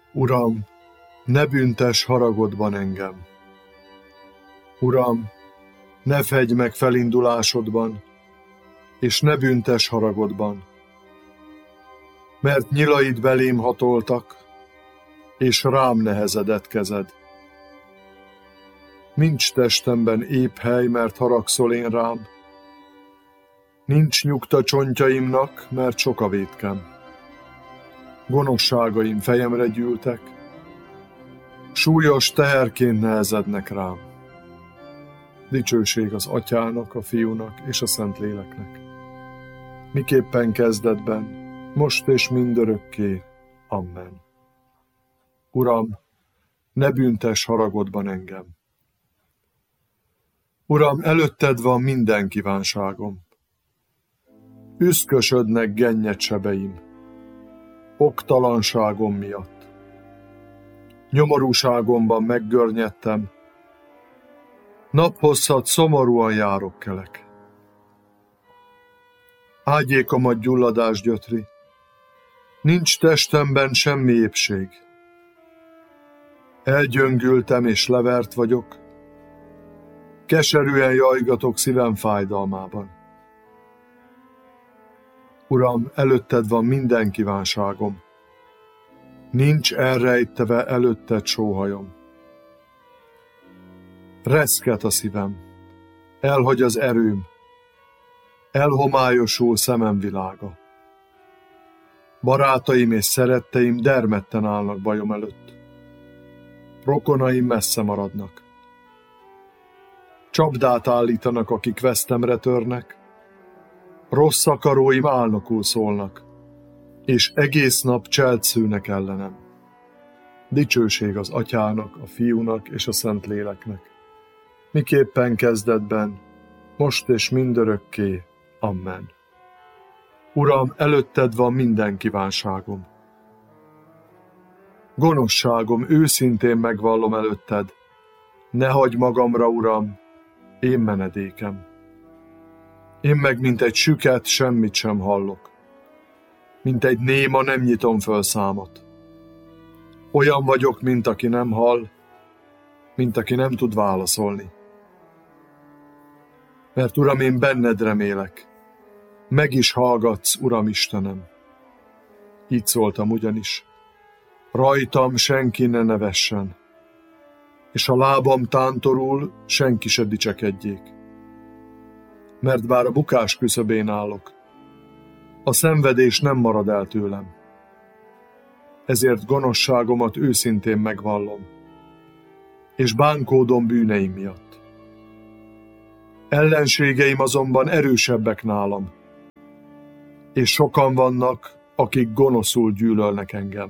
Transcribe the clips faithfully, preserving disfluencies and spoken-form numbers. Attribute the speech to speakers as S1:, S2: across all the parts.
S1: Uram, ne büntess haragodban engem. Uram, ne fegy meg felindulásodban, és ne büntess haragodban, mert nyilaid belém hatoltak, és rám nehezedett kezed. Nincs testemben épp hely, mert haragszol én rám, nincs nyugta csontjaimnak, mert sok a vétkem. Gonoszságaim fejemre gyűltek, súlyos teherként nehezednek rám. Dicsőség az Atyának, a Fiúnak és a Szentléleknek. Miképpen kezdetben, most és mindörökké. Amen. Uram, ne büntess haragodban engem. Uram, előtted van minden kívánságom. Üszkösödnek gennyed sebeim, oktalanságom miatt. Nyomorúságomban meggörnyedtem, naphosszat szomorúan járok kelek. Ágyékomat gyulladás gyötri, nincs testemben semmi épség. Elgyöngültem és levert vagyok, keserűen jajgatok szívem fájdalmában. Uram, előtted van minden kívánságom, nincs elrejtve előtted sóhajom. Reszket a szívem, elhagy az erőm, elhomályosul szemem világa. Barátaim és szeretteim dermedten állnak bajom előtt, rokonaim messze maradnak. Csapdát állítanak, akik vesztemre törnek, rossz akaróim álnokul szólnak, és egész nap cselt szűnek ellenem. Dicsőség az Atyának, a Fiúnak és a Szentléleknek. Miképpen kezdetben, most és mindörökké. Amen. Uram, előtted van minden kívánságom. Gonoszságom őszintén megvallom előtted. Ne hagyj magamra, Uram, én menedékem. Én meg, mint egy süket, semmit sem hallok. Mint egy néma, nem nyitom föl számot. Olyan vagyok, mint aki nem hall, mint aki nem tud válaszolni. Mert, Uram, én benned remélek. Meg is hallgatsz, Uram Istenem. Így szóltam ugyanis. Rajtam senki ne nevessen, és a lábam tántorul, senki se dicsekedjék. Mert bár a bukás küszöbén állok, a szenvedés nem marad el tőlem. Ezért gonoszságomat őszintén megvallom, és bánkódom bűneim miatt. Ellenségeim azonban erősebbek nálam, és sokan vannak, akik gonoszul gyűlölnek engem.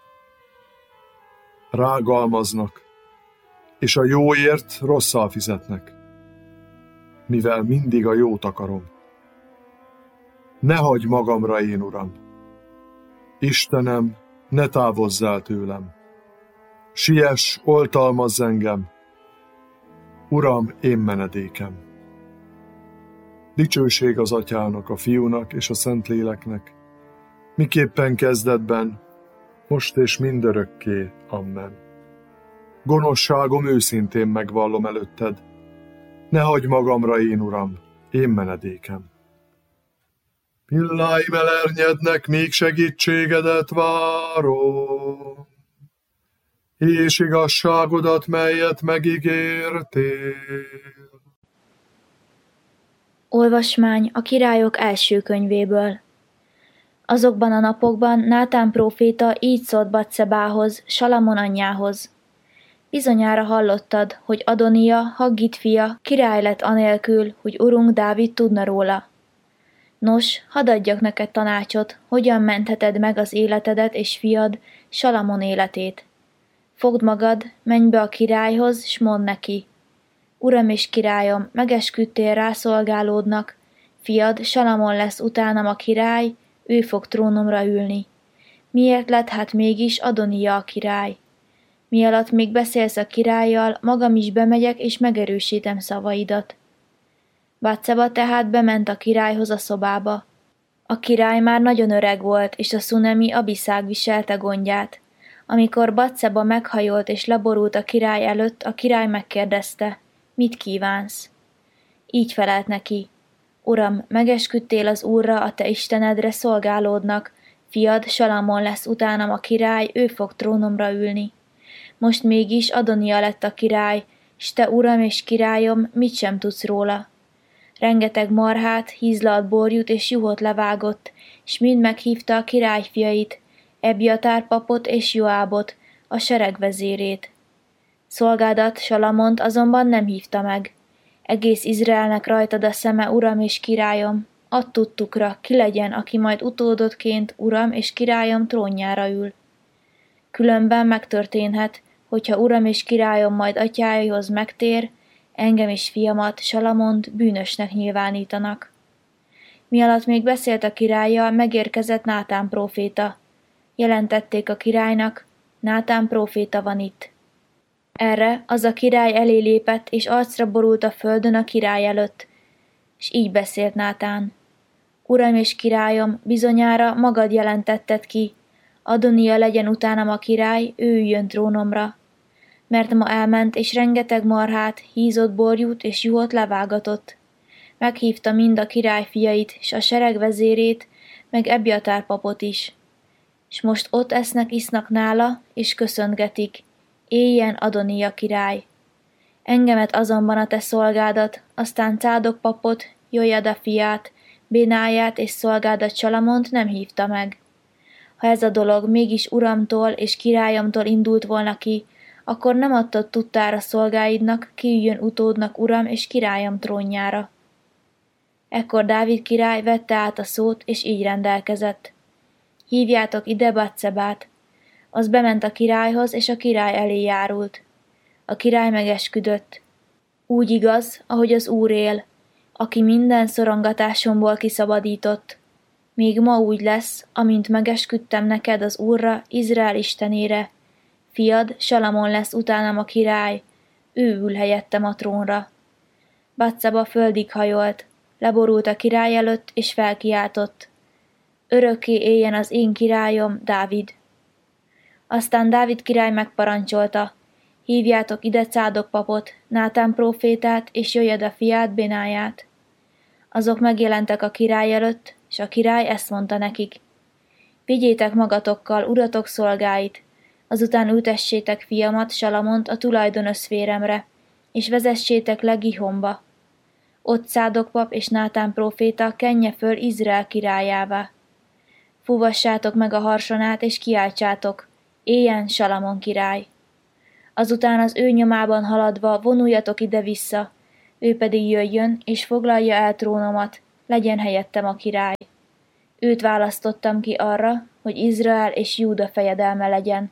S1: Rágalmaznak, és a jóért rosszal fizetnek, mivel mindig a jót akarom. Ne hagyj magamra én, Uram! Istenem, ne távozz el tőlem! Siess, oltalmazz engem! Uram, én menedékem! Dicsőség az Atyának, a Fiúnak és a Szentléleknek, miképpen kezdetben, most és mindörökké. Amen. Gonoszságom őszintén megvallom előtted. Ne hagyj magamra én, Uram, én menedékem. Pilláim elernyednek, még segítségedet várom, és igazságodat, melyet megígértél.
S2: Olvasmány a Királyok első könyvéből. Azokban a napokban Nátán próféta így szólt Batszebához, Salamon anyjához. Bizonyára hallottad, hogy Adonija, Haggit fia, király lett anélkül, hogy urunk Dávid tudna róla. Nos, hadd adjak neked tanácsot, hogyan mentheted meg az életedet és fiad, Salamon életét. Fogd magad, menj be a királyhoz, s mondd neki. Uram és királyom, megesküdtél rászolgálódnak, fiad, Salamon lesz utánam a király, ő fog trónomra ülni. Miért lett hát mégis Adonija a király? Mi alatt még beszélsz a királlyal, magam is bemegyek és megerősítem szavaidat. Batszeba tehát bement a királyhoz a szobába. A király már nagyon öreg volt, és a szunemi Abiszág viselte gondját. Amikor Batseba meghajolt és leborult a király előtt, a király megkérdezte, mit kívánsz? Így felelt neki, Uram, megesküdtél az Úrra, a te Istenedre szolgálódnak, fiad Salamon lesz utánam a király, ő fog trónomra ülni. Most mégis Adonia lett a király, s te, Uram és királyom, mit sem tudsz róla. Rengeteg marhát, hízlalt borjút és juhot levágott, s mind meghívta a király fiait, Ebjatár papot és Joábot, a seregvezérét. Szolgádat, Salamont azonban nem hívta meg. Egész Izraelnek rajtad a szeme, Uram és királyom, add tudtukra, ki legyen, aki majd utódodként Uram és királyom trónjára ül. Különben megtörténhet, hogyha Uram és királyom majd atyáihoz megtér, engem és fiamat, Salamont bűnösnek nyilvánítanak. Mi alatt még beszélt a királlyal, megérkezett Nátán próféta. Jelentették a királynak, Nátán próféta van itt. Erre az a király elé lépett, és arcra borult a földön a király előtt, s így beszélt Nátán. Uram és királyom, bizonyára magad jelentetted ki, Adonia legyen utánam a király, ő üljön trónomra. Mert ma elment, és rengeteg marhát, hízott borjút és juhot levágatott. Meghívta mind a király fiait, s a seregvezérét, meg Ebjatár papot is. S most ott esznek, isznak nála, és köszöntgetik. Éljen Adonia király. Engemet azonban a te szolgádat, aztán Cádok papot, Jojada fiát, Bénáját és szolgádat Salamont nem hívta meg. Ha ez a dolog mégis uramtól és királyomtól indult volna ki, akkor nem adtad tudtára szolgáidnak, kiüljön utódnak uram és királyom trónjára. Ekkor Dávid király vette át a szót, és így rendelkezett. Hívjátok ide Batsebát. Az bement a királyhoz, és a király elé járult. A király megesküdött. Úgy igaz, ahogy az Úr él, aki minden szorongatásomból kiszabadított. Még ma úgy lesz, amint megesküdtem neked az Úrra, Izrael istenére. Fiad, Salamon lesz utánam a király, ő ül helyettem a trónra. Batseba földig hajolt, leborult a király előtt, és felkiáltott. Örökké éljen az én királyom, Dávid. Aztán Dávid király megparancsolta, hívjátok ide Cádok papot, Nátán prófétát és Jojada fiát, Bénáját. Azok megjelentek a király előtt, és a király ezt mondta nekik. Vigyétek magatokkal uratok szolgáit, azután ültessétek fiamat, Salamont a tulajdonösszféremre, és vezessétek le Gihonba. Ott Cádok pap és Nátán próféta kenje föl Izrael királyává. Fúvassátok meg a harsonát, és kiáltsátok, éljen Salamon király. Azután az ő nyomában haladva vonuljatok ide-vissza, ő pedig jöjjön, és foglalja el trónomat, legyen helyettem a király. Őt választottam ki arra, hogy Izrael és Júda fejedelme legyen.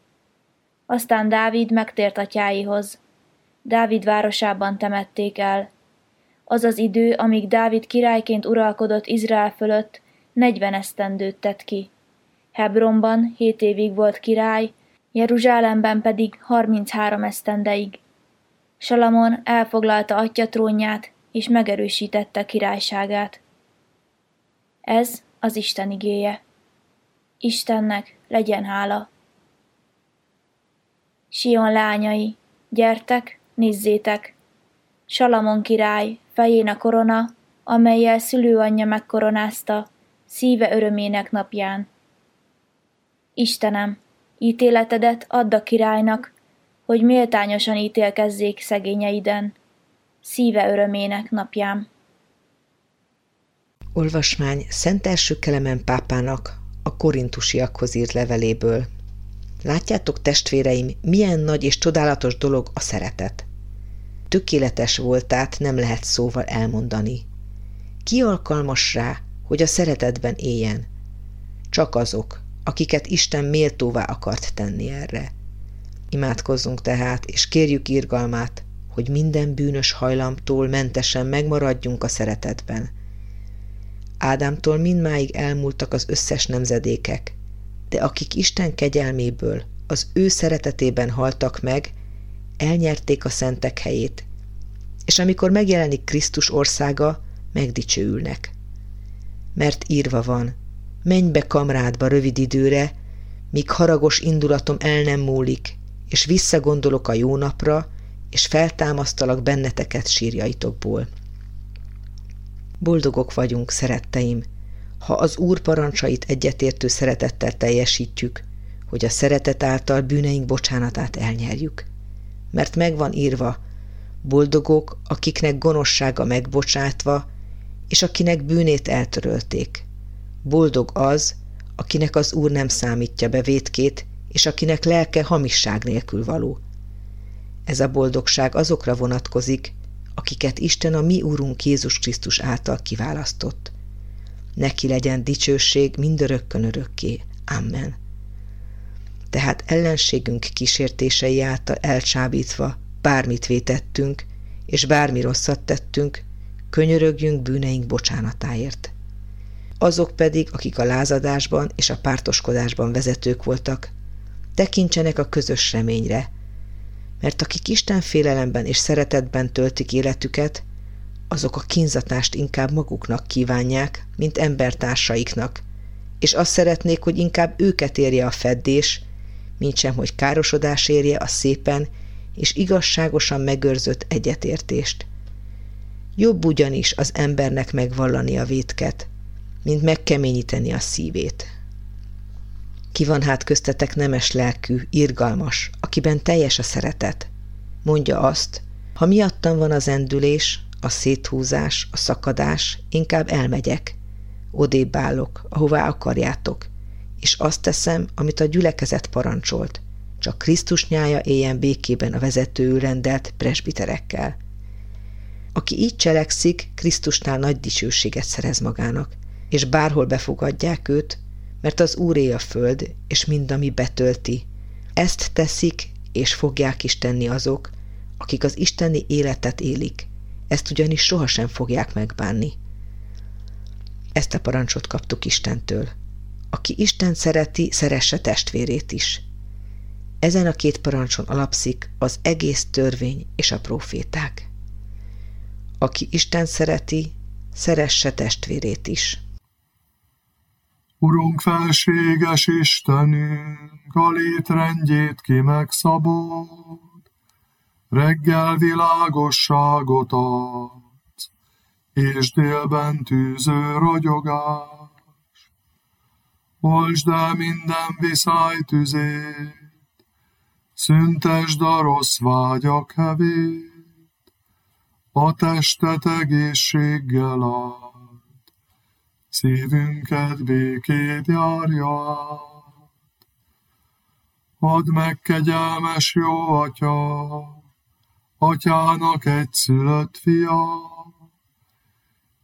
S2: Aztán Dávid megtért atyáihoz. Dávid városában temették el. Az az idő, amíg Dávid királyként uralkodott Izrael fölött, negyven esztendőt tett ki. Hebronban hét évig volt király, Jeruzsálemben pedig harminchárom esztendeig. Salamon elfoglalta atya trónját, és megerősítette királyságát. Ez az Isten igéje. Istennek legyen hála. Sion lányai, gyertek, nézzétek! Salamon király, fején a korona, amellyel szülőanyja megkoronázta, szíve örömének napján. Istenem, ítéletedet add a királynak, hogy méltányosan ítélkezzék szegényeiden, szíve örömének napján.
S3: Olvasmány Szent Első Kelemen pápának a korintusiakhoz írt leveléből. Látjátok, testvéreim, milyen nagy és csodálatos dolog a szeretet. Tökéletes voltát nem lehet szóval elmondani. Ki alkalmas rá, hogy a szeretetben éljen? Csak azok, akiket Isten méltóvá akart tenni erre. Imádkozzunk tehát, és kérjük irgalmát, hogy minden bűnös hajlamtól mentesen megmaradjunk a szeretetben. Ádámtól mindmáig elmúltak az összes nemzedékek, de akik Isten kegyelméből, az ő szeretetében haltak meg, elnyerték a szentek helyét, és amikor megjelenik Krisztus országa, megdicsőülnek. Mert írva van, menj be kamrádba rövid időre, míg haragos indulatom el nem múlik, és visszagondolok a jó napra, és feltámasztalak benneteket sírjaitokból. Boldogok vagyunk, szeretteim, ha az Úr parancsait egyetértő szeretettel teljesítjük, hogy a szeretet által bűneink bocsánatát elnyerjük. Mert megvan írva, boldogok, akiknek gonoszsága megbocsátva, és akinek bűnét eltörölték. Boldog az, akinek az Úr nem számítja be vétkét, és akinek lelke hamisság nélkül való. Ez a boldogság azokra vonatkozik, akiket Isten a mi Úrunk Jézus Krisztus által kiválasztott. Neki legyen dicsőség mindörökkön örökké. Amen. Tehát ellenségünk kísértései által elcsábítva bármit vétettünk, és bármi rosszat tettünk, könyörögjünk bűneink bocsánatáért. Azok pedig, akik a lázadásban és a pártoskodásban vezetők voltak, tekintsenek a közös reményre, mert akik Isten félelemben és szeretetben töltik életüket, azok a kínzatást inkább maguknak kívánják, mint embertársaiknak, és azt szeretnék, hogy inkább őket érje a feddés, mintsem, hogy károsodás érje a szépen és igazságosan megőrzött egyetértést. Jobb ugyanis az embernek megvallani a vétket, mint megkeményíteni a szívét. Ki van hát köztetek nemes lelkű, irgalmas, akiben teljes a szeretet? Mondja azt, ha miattam van az endülés, a széthúzás, a szakadás, inkább elmegyek. Odébb állok, ahová akarjátok, és azt teszem, amit a gyülekezet parancsolt, csak Krisztus nyája éljen békében a vezetőül rendelt presbiterekkel. Aki így cselekszik, Krisztusnál nagy dicsőséget szerez magának, és bárhol befogadják őt, mert az Úré a föld, és mind, ami betölti. Ezt teszik, és fogják is tenni azok, akik az isteni életet élik, ezt ugyanis sohasem fogják megbánni. Ezt a parancsot kaptuk Istentől. Aki Isten szereti, szeresse testvérét is. Ezen a két parancson alapszik az egész törvény és a próféták. Aki Isten szereti, szeresse testvérét is.
S1: Urunk, felséges Istenünk, a létrendjét ki megszabod, reggel világosságot adsz, és délben tűző ragyogás. Oltsd el minden viszály tüzét, szüntesd a rossz vágyak hevét, a testet egészséggel ad, szívünket békét járja át. Add meg, kegyelmes jó Atya, Atyának egyszülött fia,